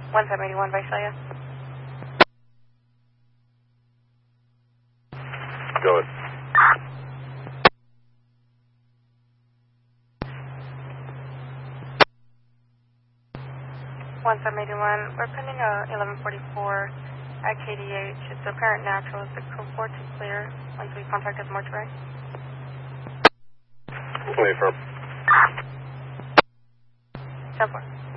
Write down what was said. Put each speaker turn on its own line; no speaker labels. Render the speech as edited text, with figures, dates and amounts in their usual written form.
1781 Visalia.
Go ahead.
We're pending a 1144 at KDH. It's apparent natural. Is the report to clear once we contact the mortuary?
20 firm.
10-4.